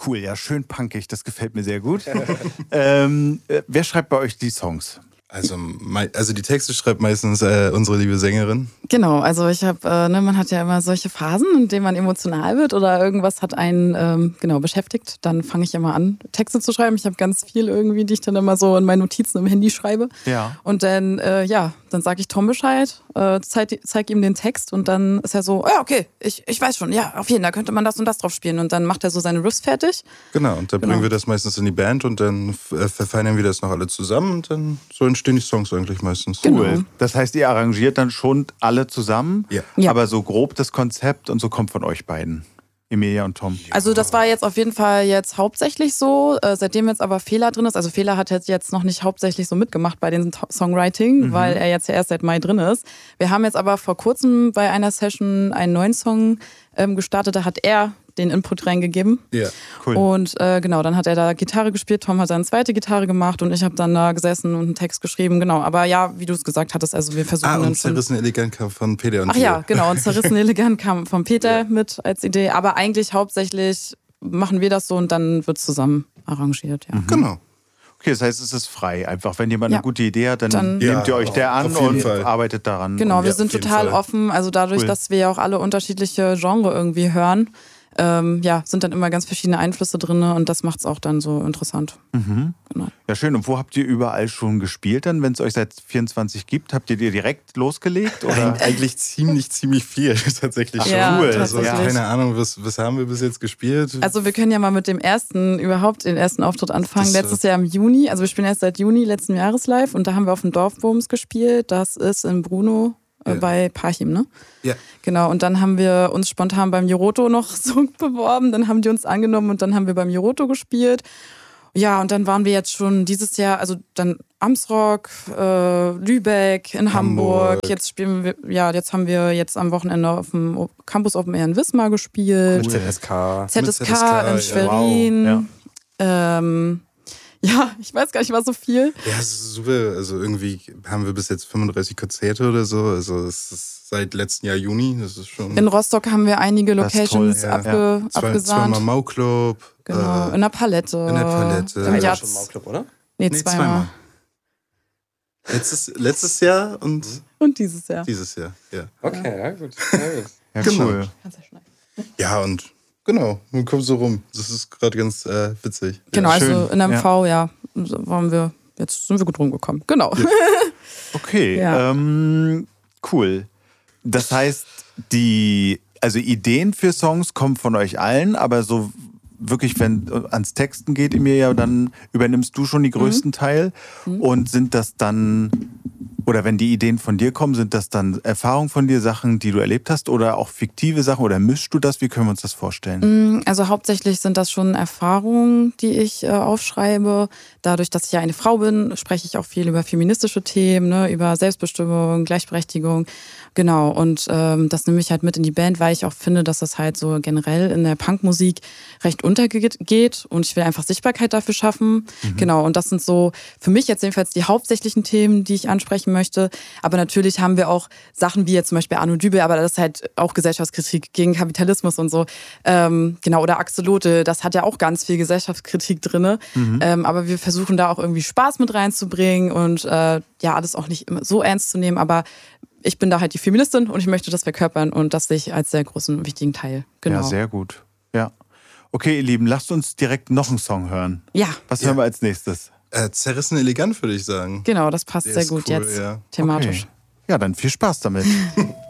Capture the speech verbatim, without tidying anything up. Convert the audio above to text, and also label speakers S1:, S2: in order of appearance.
S1: Cool, ja, schön punkig, das gefällt mir sehr gut. ähm, äh, wer schreibt bei euch die Songs?
S2: Also, also die Texte schreibt meistens äh, unsere liebe Sängerin.
S3: Genau, also ich habe, äh, ne, man hat ja immer solche Phasen, in denen man emotional wird oder irgendwas hat einen ähm, genau beschäftigt. Dann fange ich immer an, Texte zu schreiben. Ich habe ganz viel irgendwie, die ich dann immer so in meinen Notizen im Handy schreibe.
S1: Ja.
S3: Und dann, äh, ja, dann sage ich Tom Bescheid, äh, zeig, zeig ihm den Text und dann ist er so, ja, okay, ich, ich weiß schon, ja, auf jeden Fall, da könnte man das und das drauf spielen. Und dann macht er so seine Riffs fertig.
S2: Genau, und dann
S3: Genau.
S2: bringen wir das meistens in die Band und dann äh, verfeinern wir das noch alle zusammen und dann so entstehen die Songs eigentlich meistens.
S1: Cool.
S3: Genau.
S1: Das heißt, ihr arrangiert dann schon alle zusammen,
S2: Ja.
S3: Ja.
S1: aber so grob das Konzept und so kommt von euch beiden, Emilia und Tom.
S3: Also das war jetzt auf jeden Fall jetzt hauptsächlich so, äh, seitdem jetzt aber Fehler drin ist. Also Fehler hat jetzt noch nicht hauptsächlich so mitgemacht bei den Songwriting, mhm. weil er jetzt ja erst seit Mai drin ist. Wir haben jetzt aber vor kurzem bei einer Session einen neuen Song ähm, gestartet, da hat er den Input reingegeben.
S2: Ja,
S1: cool.
S3: Und äh, genau, dann hat er da Gitarre gespielt, Tom hat seine zweite Gitarre gemacht und ich habe dann da gesessen und einen Text geschrieben. Genau, aber ja, wie du es gesagt hattest, also wir versuchen
S2: ah,
S3: dann
S2: und
S3: schon...
S2: Zerrissen elegant kam von Peter und
S3: Ach
S2: dir.
S3: ja, genau, und Zerrissen elegant kam von Peter ja. mit als Idee, aber eigentlich hauptsächlich machen wir das so und dann wird zusammen arrangiert. Ja.
S2: Mhm. Genau.
S1: Okay, das heißt, es ist frei. Einfach, wenn jemand
S3: ja.
S1: eine gute Idee hat, dann,
S3: dann
S1: nehmt ihr euch
S2: ja,
S1: der an und
S2: Fall.
S1: arbeitet daran.
S3: Genau,
S1: und
S3: wir
S2: ja,
S3: sind
S2: auf jeden
S3: total
S2: Fall.
S3: offen, also dadurch,
S1: Cool.
S3: dass wir ja auch alle unterschiedliche Genre irgendwie hören, ähm, ja, sind dann immer ganz verschiedene Einflüsse drin und das macht es auch dann so interessant.
S1: Mhm.
S3: Genau.
S1: Ja, schön. Und wo habt ihr überall schon gespielt dann, wenn es euch seit vierundzwanzig gibt? Habt ihr die direkt losgelegt? Oder?
S2: Eig- Eigentlich ziemlich, ziemlich viel tatsächlich schon.
S3: Ja,
S1: cool.
S2: Also
S3: tatsächlich.
S2: keine Ahnung, was, was haben wir bis jetzt gespielt?
S3: Also wir können ja mal mit dem ersten, überhaupt den ersten Auftritt anfangen.
S2: Das,
S3: Letztes Jahr im Juni, also wir spielen erst seit Juni letzten Jahres live und da haben wir auf dem Dorfbooms gespielt. Das ist in Bruno äh,
S2: Ja.
S3: bei Parchim, ne?
S2: Ja.
S3: Genau, und dann haben wir uns spontan beim Joroto noch so beworben, dann haben die uns angenommen und dann haben wir beim Joroto gespielt. Ja, und dann waren wir jetzt schon dieses Jahr, also dann Amsrock, äh, Lübeck, in Hamburg.
S2: Hamburg.
S3: Jetzt spielen wir, ja, jetzt haben wir jetzt am Wochenende auf dem Campus Open Air in Wismar gespielt.
S4: Mit Z S K.
S3: Z S K,
S2: Mit Z S K,
S3: in
S2: ja.
S3: Schwerin.
S1: Wow,
S3: Ähm, ja, ich weiß gar nicht, war so viel.
S2: Ja, es ist super. Also irgendwie haben wir bis jetzt fünfunddreißig Konzerte oder so. Also es ist seit letztem Jahr Juni. Das ist schon
S3: In Rostock haben wir einige
S1: Das ist toll,
S3: Locations
S2: ja.
S3: abge,
S2: zwei,
S3: abgesandt.
S2: zweimal Mau-Club.
S3: Genau,
S2: äh,
S3: in der Palette.
S2: in der Palette.
S3: Im
S2: Ja,
S3: Jahr,
S4: schon Mau-Club, oder?
S3: nee,
S2: nee,
S3: zweimal.
S2: zweimal. Letztes, letztes Jahr und
S3: Und dieses Jahr.
S2: dieses Jahr. Ja,
S4: Okay, ja gut. Ja, gut.
S1: Ja,
S2: Genau.
S1: cool.
S3: Kannst du schneiden.
S2: ja und genau, man kommt so rum. Das ist gerade ganz äh, witzig.
S3: Genau,
S2: Ja.
S3: also
S1: schön.
S3: in M V, ja, so waren wir, jetzt sind wir gut rumgekommen. Genau.
S1: Okay,
S3: Ja.
S1: ähm, cool. Das heißt, die also Ideen für Songs kommen von euch allen, aber so wirklich, wenn ans Texten geht, Emilia, dann übernimmst du schon die größten Teil. Und sind das dann, oder wenn die Ideen von dir kommen, sind das dann Erfahrungen von dir, Sachen, die du erlebt hast oder auch fiktive Sachen oder mischst du das? Wie können wir uns das vorstellen?
S3: Also hauptsächlich sind das schon Erfahrungen, die ich äh, aufschreibe. Dadurch, dass ich ja eine Frau bin, spreche ich auch viel über feministische Themen, ne, über Selbstbestimmung, Gleichberechtigung. Genau, und ähm, das nehme ich halt mit in die Band, weil ich auch finde, dass das halt so generell in der Punkmusik recht untergeht und ich will einfach Sichtbarkeit dafür schaffen. Mhm. Genau, und das sind so für mich jetzt jedenfalls die hauptsächlichen Themen, die ich ansprechen möchte. Aber natürlich haben wir auch Sachen wie jetzt zum Beispiel Arno Dübel, aber das ist halt auch Gesellschaftskritik gegen Kapitalismus und so. Ähm, genau, oder Axolotl, das hat ja auch ganz viel Gesellschaftskritik drin. Mhm. Ähm, aber wir versuchen da auch irgendwie Spaß mit reinzubringen und äh, ja, alles auch nicht immer so ernst zu nehmen, aber ich bin da halt die Feministin und ich möchte das verkörpern und das sehe ich als sehr großen, wichtigen Teil. Genau.
S1: Ja, sehr gut. Ja. Okay, ihr Lieben, lasst uns direkt noch einen Song hören.
S3: Ja.
S1: Was
S2: Ja.
S1: hören wir als nächstes?
S2: Äh, zerrissen elegant, würde ich sagen.
S3: Genau, das passt
S2: Der
S3: sehr
S2: ist
S3: gut
S2: cool,
S3: jetzt
S2: ja.
S3: thematisch.
S1: Okay. Ja, dann viel Spaß damit.